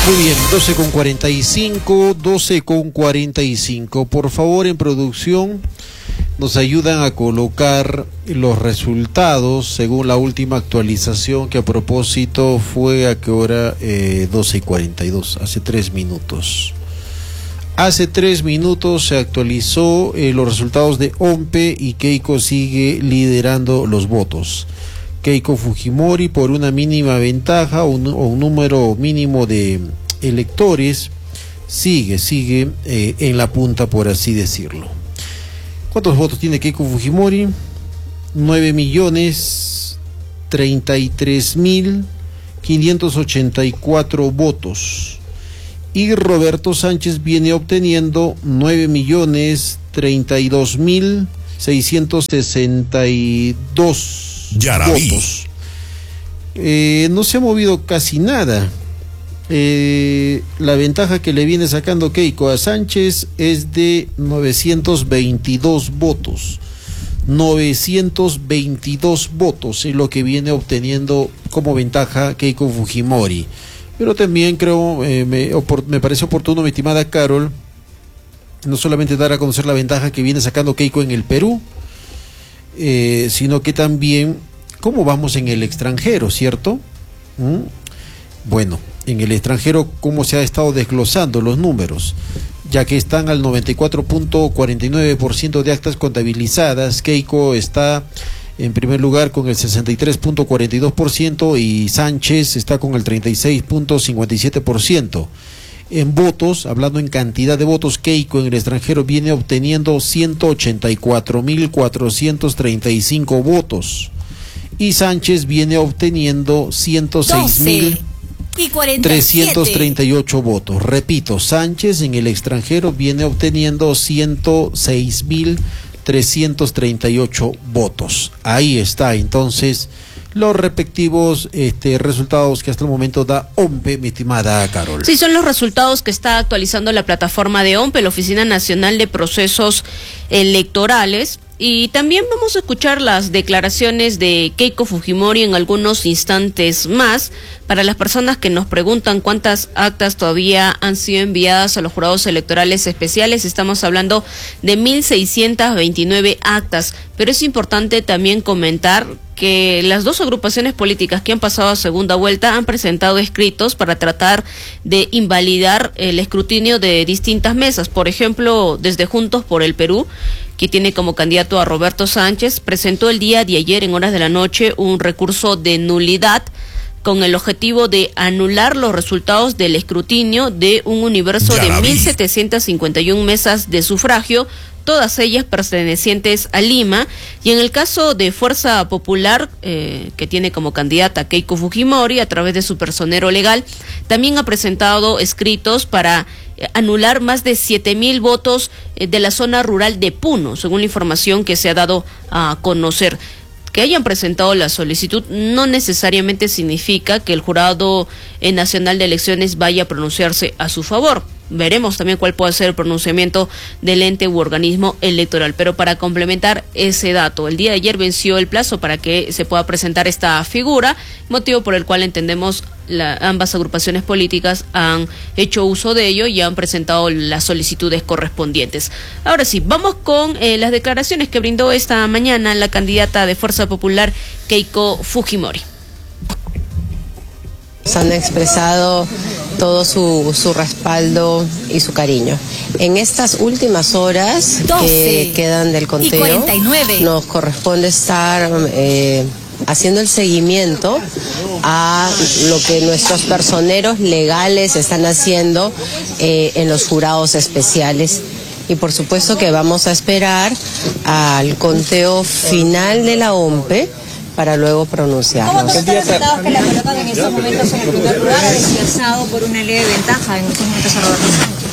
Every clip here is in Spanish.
Muy bien, 12:45. Por favor, en producción, nos ayudan a colocar los resultados según la última actualización, que a propósito fue a qué hora, 12:42, hace 3 minutos. Hace 3 minutos se actualizó los resultados de OMPE y Keiko sigue liderando los votos. Keiko Fujimori por una mínima ventaja o un número mínimo de electores sigue en la punta, por así decirlo. ¿Cuántos votos tiene Keiko Fujimori? 9.033.584 votos. Y Roberto Sánchez viene obteniendo 9.032.662 votos. No se ha movido casi nada. La ventaja que le viene sacando Keiko a Sánchez es de 922 votos. 922 votos es lo que viene obteniendo como ventaja Keiko Fujimori. Pero también creo, me parece oportuno, mi estimada Carol, no solamente dar a conocer la ventaja que viene sacando Keiko en el Perú, sino que también cómo vamos en el extranjero, ¿cierto? Bueno, en el extranjero cómo se ha estado desglosando los números, ya que están al 94.49% de actas contabilizadas. Keiko está en primer lugar con el 63.42% y Sánchez está con el 36.57%. En votos, hablando en cantidad de votos, Keiko en el extranjero viene obteniendo 184.435 votos y Sánchez viene obteniendo 106.338 votos. Repito, Sánchez en el extranjero viene obteniendo 106.338 votos. Ahí está entonces los respectivos resultados que hasta el momento da OMPE, mi estimada Carol. Sí, son los resultados que está actualizando la plataforma de OMPE, la Oficina Nacional de Procesos Electorales. Y también vamos a escuchar las declaraciones de Keiko Fujimori en algunos instantes más. Para las personas que nos preguntan cuántas actas todavía han sido enviadas a los jurados electorales especiales, estamos hablando de 1.629 actas. Pero es importante también comentar que las dos agrupaciones políticas que han pasado a segunda vuelta han presentado escritos para tratar de invalidar el escrutinio de distintas mesas. Por ejemplo, desde Juntos por el Perú, que tiene como candidato a Roberto Sánchez, presentó el día de ayer en horas de la noche un recurso de nulidad con el objetivo de anular los resultados del escrutinio de un universo de 1.751 mesas de sufragio, todas ellas pertenecientes a Lima. Y en el caso de Fuerza Popular, que tiene como candidata a Keiko Fujimori, a través de su personero legal, también ha presentado escritos para anular más de 7.000 votos de la zona rural de Puno, según la información que se ha dado a conocer. Que hayan presentado la solicitud no necesariamente significa que el Jurado Nacional de Elecciones vaya a pronunciarse a su favor. Veremos también cuál puede ser el pronunciamiento del ente u organismo electoral. Pero para complementar ese dato, el día de ayer venció el plazo para que se pueda presentar esta figura, motivo por el cual entendemos ambas agrupaciones políticas han hecho uso de ello y han presentado las solicitudes correspondientes. Ahora sí, vamos con las declaraciones que brindó esta mañana la candidata de Fuerza Popular, Keiko Fujimori. Han expresado todo su respaldo y su cariño. En estas últimas horas que quedan del conteo, nos corresponde estar haciendo el seguimiento a lo que nuestros personeros legales están haciendo en los jurados especiales. Y por supuesto que vamos a esperar al conteo final de la OMPE para luego pronunciarnos. ¿Cómo los resultados que la colocan en estos momentos en el primer lugar, desplazado por una leve ventaja en estos momentos a Roberto Sánchez?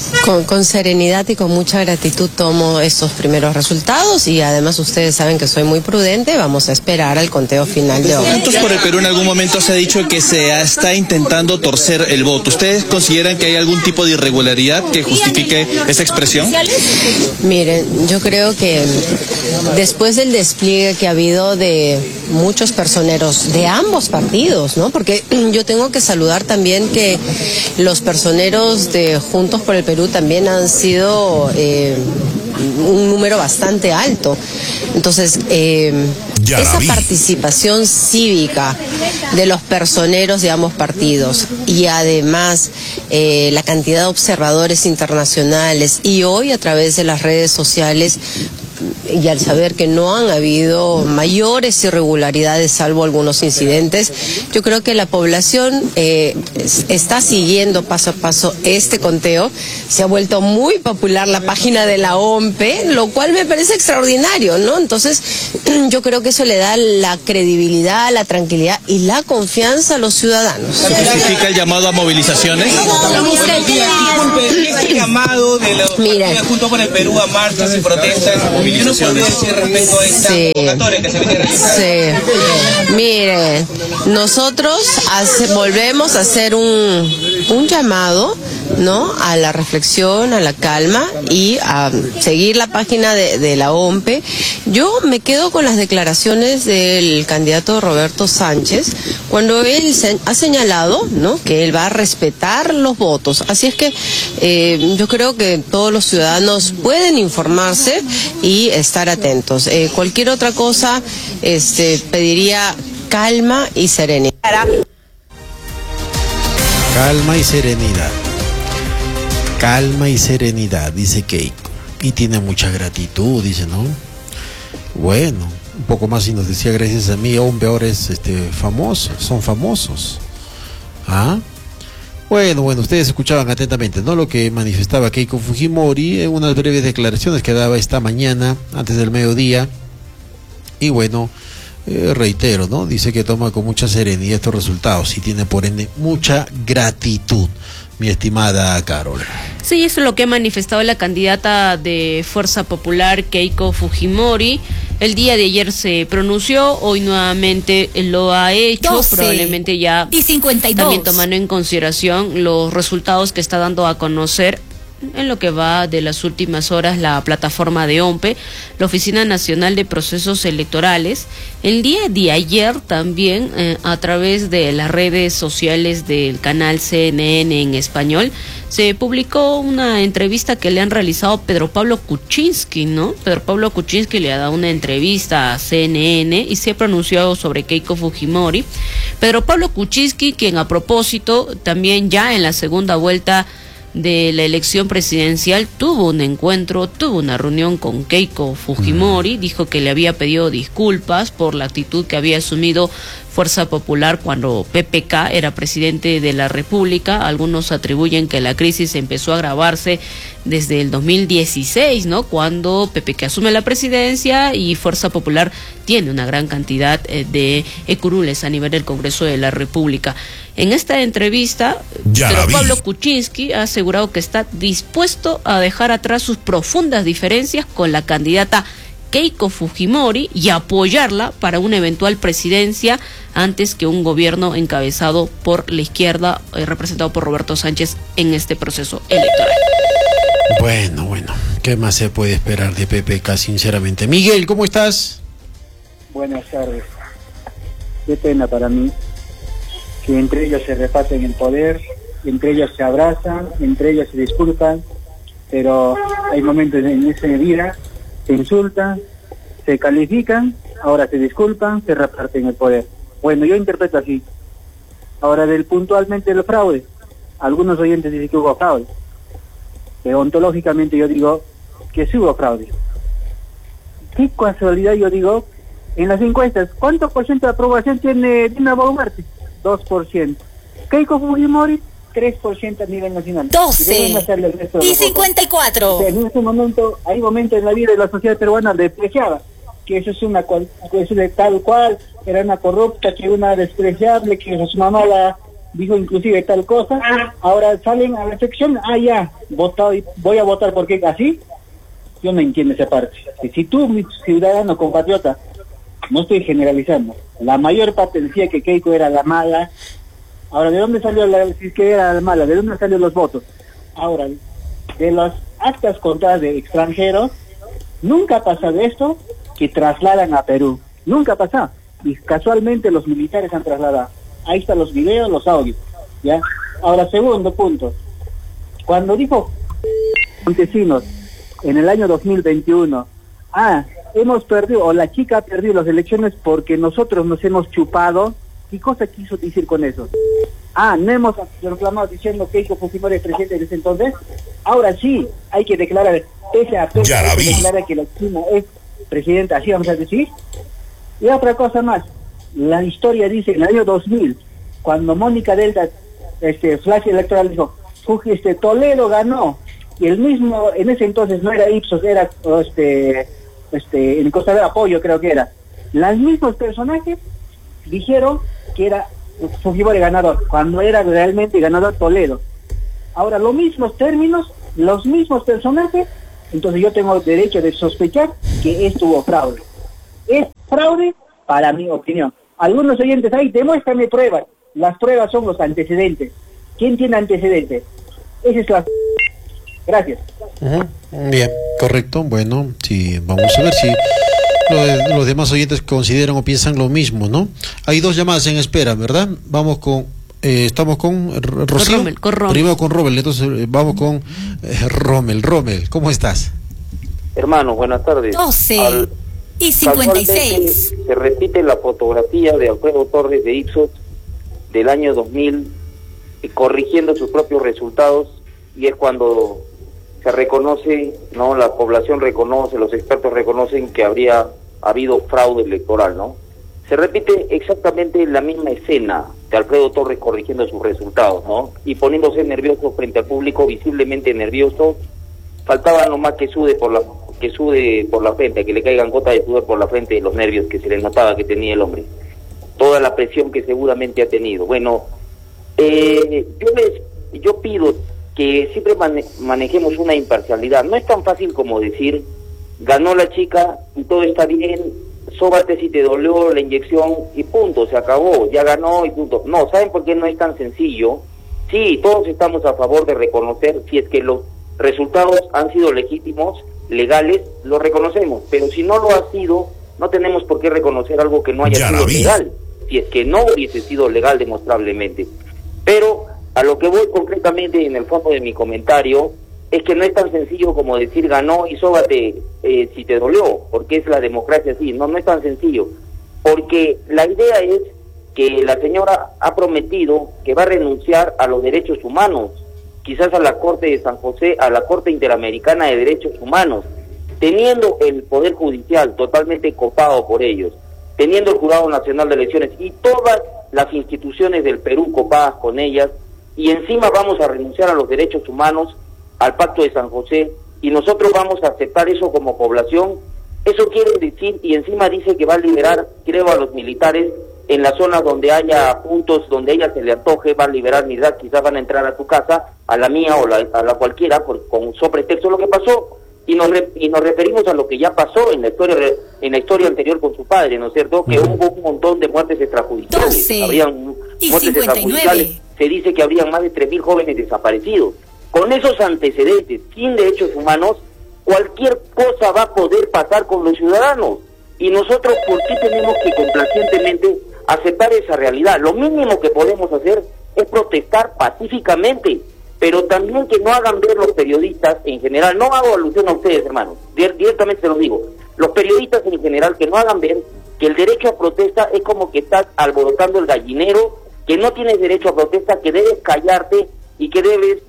Con serenidad y con mucha gratitud tomo estos primeros resultados y además ustedes saben que soy muy prudente, vamos a esperar al conteo final de hoy. Juntos por el Perú en algún momento se ha dicho que se está intentando torcer el voto. ¿Ustedes consideran que hay algún tipo de irregularidad que justifique esa expresión? Miren, yo creo que después del despliegue que ha habido de muchos personeros de ambos partidos, ¿no? Porque yo tengo que saludar también que los personeros de Juntos por el Perú también han sido un número bastante alto. Entonces, esa participación cívica de los personeros de ambos partidos y además la cantidad de observadores internacionales y hoy a través de las redes sociales y al saber que no han habido mayores irregularidades salvo algunos incidentes, yo creo que la población está siguiendo paso a paso este conteo. Se ha vuelto muy popular la página de la OMPE, lo cual me parece extraordinario, ¿no? Entonces, yo creo que eso le da la credibilidad, la tranquilidad y la confianza a los ciudadanos. ¿Se justifica el llamado a movilizaciones? ¿Qué es el llamado de los partidos Juntos por el Perú a marchas y protestas? Respecto a esta convocatoria que se viene realizando. Sí, mire, nosotros volvemos a hacer un llamado, ¿no?, a la reflexión, a la calma y a seguir la página de la OMPE. Yo me quedo con las declaraciones del candidato Roberto Sánchez cuando él ha señalado, ¿no?, que él va a respetar los votos. Así es que yo creo que todos los ciudadanos pueden informarse y estar atentos. Cualquier otra cosa, pediría calma y serenidad. Calma y serenidad. Calma y serenidad, dice Keiko. Y tiene mucha gratitud, dice, ¿no? Bueno, un poco más y nos decía, gracias a mí, hombre, ahora es famoso, son famosos. ¿Ah? Bueno, ustedes escuchaban atentamente, ¿no?, lo que manifestaba Keiko Fujimori en unas breves declaraciones que daba esta mañana, antes del mediodía. Y bueno, reitero, ¿no?, dice que toma con mucha serenidad estos resultados y tiene por ende mucha gratitud, mi estimada Carol. Sí, eso es lo que ha manifestado la candidata de Fuerza Popular, Keiko Fujimori. El día de ayer se pronunció, hoy nuevamente lo ha hecho, 12 probablemente ya y 52. También tomando en consideración los resultados que está dando a conocer en lo que va de las últimas horas la plataforma de OMPE, la Oficina Nacional de Procesos Electorales. El día de ayer también, a través de las redes sociales del canal CNN en español, se publicó una entrevista que le han realizado a Pedro Pablo Kuczynski, ¿no? Pedro Pablo Kuczynski le ha dado una entrevista a CNN y se ha pronunciado sobre Keiko Fujimori. Pedro Pablo Kuczynski, quien a propósito también ya en la segunda vuelta de la elección presidencial tuvo una reunión con Keiko Fujimori, dijo que le había pedido disculpas por la actitud que había asumido Fuerza Popular cuando PPK era presidente de la República. Algunos atribuyen que la crisis empezó a agravarse desde el 2016, ¿no?, cuando PPK asume la presidencia y Fuerza Popular tiene una gran cantidad de curules a nivel del Congreso de la República. En esta entrevista, Pedro Pablo Kuczynski ha asegurado que está dispuesto a dejar atrás sus profundas diferencias con la candidata Keiko Fujimori y apoyarla para una eventual presidencia antes que un gobierno encabezado por la izquierda, representado por Roberto Sánchez en este proceso electoral. Bueno, ¿qué más se puede esperar de PPK, sinceramente? Miguel, ¿cómo estás? Buenas tardes. Qué pena para mí que entre ellos se reparten el poder, entre ellos se abrazan, entre ellos se disculpan, pero hay momentos en esa vida, se insultan, se califican, ahora se disculpan, se reparten el poder. Bueno, yo interpreto así. Ahora, puntualmente el fraude, algunos oyentes dicen que hubo fraude, pero ontológicamente yo digo que sí hubo fraude. Qué casualidad, yo digo, en las encuestas, ¿cuánto por ciento de aprobación tiene Dina Boluarte? 2%. Keiko Fujimori, 3% a nivel nacional. 12 y 54. O sea, en este momento, hay momentos en la vida de la sociedad peruana despreciada, que eso es de tal cual, era una corrupta, que una despreciable, que su mamá la dijo inclusive tal cosa, ahora salen a la sección, ya, voy a votar porque así. Yo no entiendo esa parte. Si tú, mi ciudadano compatriota, no estoy generalizando, la mayor parte decía que Keiko era la mala. Ahora, ¿de dónde salió si que era la mala? ¿De dónde salieron los votos? Ahora, de las actas contadas de extranjeros, nunca pasa de esto que trasladan a Perú. Nunca pasa. Y casualmente los militares han trasladado. Ahí están los videos, los audios. ¿Ya? Ahora, segundo punto. Cuando dijo Montesinos en el año 2021, hemos perdido, o la chica ha perdido las elecciones porque nosotros nos hemos chupado, ¿qué cosa quiso decir con eso? No hemos reclamado diciendo que Keiko Fujimori es presidente desde entonces. Ahora sí, hay que declarar, ese aspecto, hay que declarar que la China es presidenta, así vamos a decir. Y otra cosa más, la historia dice, en el año 2000, cuando Mónica Delta, flash electoral dijo, Toledo ganó, y el mismo, en ese entonces no era Ipsos, era en Costa de Apoyo creo que era, los mismos personajes dijeron que era Fujimori ganador, cuando era realmente ganador Toledo. Ahora, los mismos términos, los mismos personajes, entonces yo tengo derecho de sospechar que esto hubo fraude. Es fraude para mi opinión. Algunos oyentes ahí, demuéstrame pruebas. Las pruebas son los antecedentes. ¿Quién tiene antecedentes? Esa es la... Gracias. Bien, correcto. Bueno, sí, vamos a ver si los demás oyentes consideran o piensan lo mismo, ¿no? Hay dos llamadas en espera, ¿verdad? Vamos con... estamos con Rocío. Con Rommel. Primero con Rommel, entonces vamos con Rommel. Rommel, ¿cómo estás? Hermano, buenas tardes. 12 y 56. Se repite la fotografía de Alfredo Torres de Ipsos del año 2000, corrigiendo sus propios resultados, y es cuando se reconoce, ¿no? La población reconoce, los expertos reconocen que habría habido fraude electoral, ¿no? Se repite exactamente la misma escena de Alfredo Torres corrigiendo sus resultados, ¿no? Y poniéndose nervioso frente al público, visiblemente nervioso. Faltaba nomás que sude por la frente, que le caigan gotas de sudor por la frente de los nervios que se le notaba que tenía el hombre. Toda la presión que seguramente ha tenido. Bueno, yo pido que siempre manejemos una imparcialidad. No es tan fácil como decir, ganó la chica y todo está bien, sóbate si te dolió la inyección y punto, se acabó, ya ganó y punto. No, ¿saben por qué no es tan sencillo? Sí, todos estamos a favor de reconocer, si es que los resultados han sido legítimos, legales, lo reconocemos, pero si no lo ha sido, no tenemos por qué reconocer algo que no haya sido legal, si es que no hubiese sido legal demostrablemente. Pero a lo que voy concretamente en el fondo de mi comentario es que no es tan sencillo como decir ganó y sóbate si te dolió, porque es la democracia así. No es tan sencillo, porque la idea es que la señora ha prometido que va a renunciar a los derechos humanos, quizás a la Corte de San José, a la Corte Interamericana de Derechos Humanos, teniendo el Poder Judicial totalmente copado por ellos, teniendo el Jurado Nacional de Elecciones y todas las instituciones del Perú copadas con ellas, y encima vamos a renunciar a los derechos humanos, al Pacto de San José, y nosotros vamos a aceptar eso como población. Eso quiere decir, y encima dice que va a liberar, creo, a los militares en las zonas donde haya puntos, donde a ella se le antoje, va a liberar militares, quizás van a entrar a tu casa, a la mía o a la cualquiera, con pretexto lo que pasó, y nos referimos a lo que ya pasó en la historia anterior con su padre, ¿no es cierto? Que hubo un montón de muertes extrajudiciales, habrían muertes extrajudiciales, se dice que habrían más de 3.000 jóvenes desaparecidos. Con esos antecedentes, sin derechos humanos, cualquier cosa va a poder pasar con los ciudadanos. Y nosotros, ¿por qué tenemos que complacientemente aceptar esa realidad? Lo mínimo que podemos hacer es protestar pacíficamente, pero también que no hagan ver los periodistas en general, no hago alusión a ustedes, hermanos, directamente se los digo, los periodistas en general que no hagan ver que el derecho a protesta es como que estás alborotando el gallinero, que no tienes derecho a protesta, que debes callarte y que debes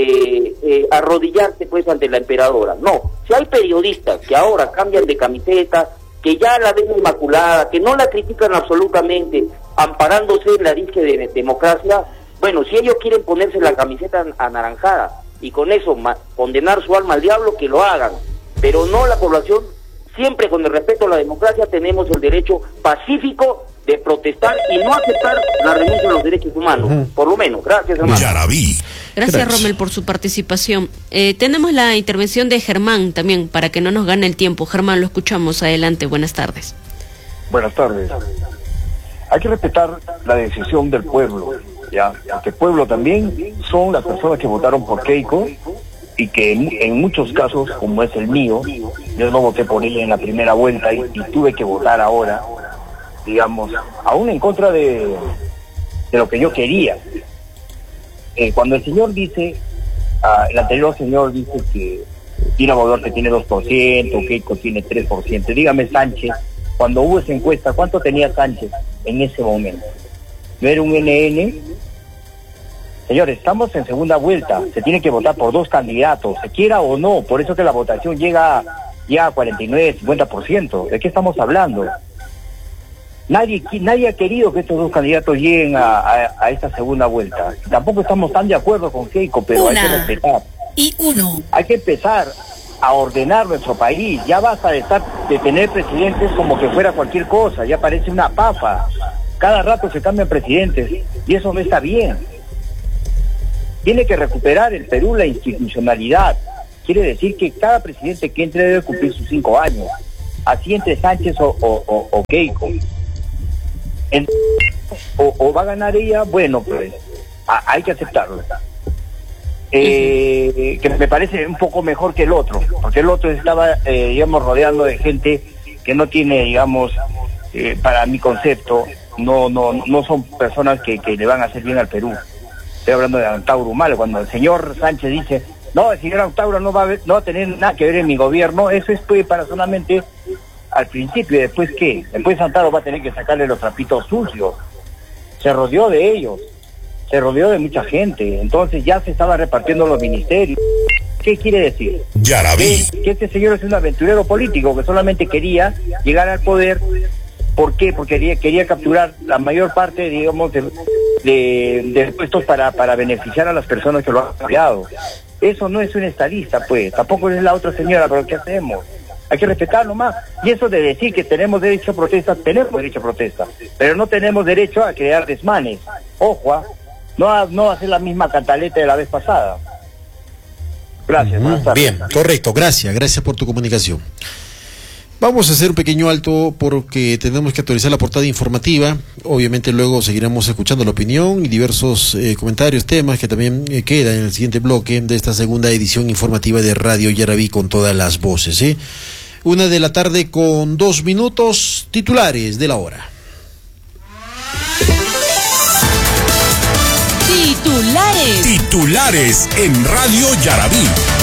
arrodillarte pues ante la emperadora. No, si hay periodistas que ahora cambian de camiseta, que ya la ven inmaculada, que no la critican absolutamente, amparándose en la disque de democracia, bueno, si ellos quieren ponerse la camiseta anaranjada y con eso condenar su alma al diablo, que lo hagan, pero no la población siempre con el respeto a la democracia, tenemos el derecho pacífico de protestar y no aceptar la renuncia a los derechos humanos, por lo menos. Gracias, hermano. Gracias, Rommel, por su participación. Tenemos la intervención de Germán también, para que no nos gane el tiempo. Germán, lo escuchamos. Adelante, buenas tardes. Buenas tardes. Hay que respetar la decisión del pueblo, ¿ya? Porque el pueblo también son las personas que votaron por Keiko, y que en muchos casos, como es el mío, yo no voté por ella en la primera vuelta y tuve que votar ahora, digamos, aún en contra de lo que yo quería. Cuando el señor dice, el anterior señor dice que Dina Boluarte tiene 2%, Keiko tiene 3%, dígame Sánchez, cuando hubo esa encuesta, ¿cuánto tenía Sánchez en ese momento? ¿No era un NN? Señores, estamos en segunda vuelta, se tiene que votar por 2 candidatos, se quiera o no, por eso que la votación llega ya a 49, 50%. ¿De qué estamos hablando? Nadie ha querido que estos 2 candidatos lleguen a esta segunda vuelta. Tampoco estamos tan de acuerdo con Keiko, pero hay que respetar. Hay que empezar a ordenar nuestro país. Ya basta de tener presidentes como que fuera cualquier cosa, ya parece una pafa. Cada rato se cambian presidentes y eso no está bien. Tiene que recuperar el Perú la institucionalidad. Quiere decir que cada presidente que entre debe cumplir sus 5 años. Así entre Sánchez o Keiko. O va a ganar ella, bueno, pues hay que aceptarlo. Que me parece un poco mejor que el otro, porque el otro estaba, digamos, rodeando de gente que no tiene, digamos, para mi concepto, no son personas que le van a hacer bien al Perú. Estoy hablando de Antauro Humala. Cuando el señor Sánchez dice, no, el señor Antauro no va a tener nada que ver en mi gobierno, eso es pues para solamente al principio. ¿Y después qué? Después Antauro va a tener que sacarle los trapitos sucios. Se rodeó de ellos, se rodeó de mucha gente, entonces ya se estaban repartiendo los ministerios. ¿Qué quiere decir? Que este señor es un aventurero político que solamente quería llegar al poder. ¿Por qué? Porque quería capturar la mayor parte, digamos, de puestos para beneficiar a las personas que lo han apoyado. Eso no es un estadista, pues. Tampoco es la otra señora, pero ¿qué hacemos? Hay que respetarlo más. Y eso de decir que tenemos derecho a protesta, tenemos derecho a protesta, pero no tenemos derecho a crear desmanes. Ojo, no hacer la misma cantaleta de la vez pasada. Gracias. Bien, correcto, gracias por tu comunicación. Vamos a hacer un pequeño alto porque tenemos que actualizar la portada informativa. Obviamente luego seguiremos escuchando la opinión y diversos comentarios, temas que también quedan en el siguiente bloque de esta segunda edición informativa de Radio Yaraví con todas las voces. 1:00 con 2 minutos, titulares de la hora. Titulares en Radio Yaraví.